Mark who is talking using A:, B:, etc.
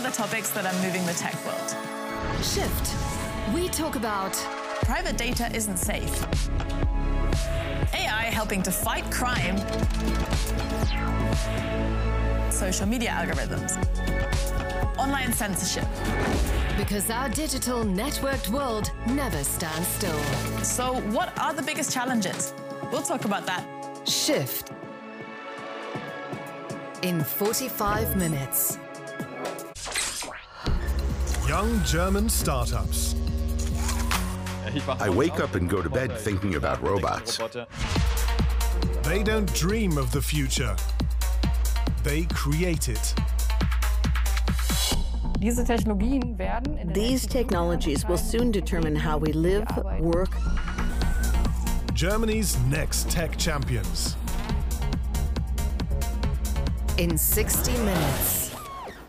A: are the topics that are moving the tech world.
B: Shift. We talk about
A: Private data isn't safe. AI helping to fight crime. Social media algorithms. Online censorship.
B: because our digital networked world never stands still.
A: So what are the biggest challenges? We'll talk about that.
B: Shift in 45 minutes.
C: Young German startups.
D: I wake up and go to bed thinking about robots.
C: They don't dream of the future. They create it.
E: These technologies will soon determine how we live, work.
C: Germany's next tech champions.
B: In 60 minutes.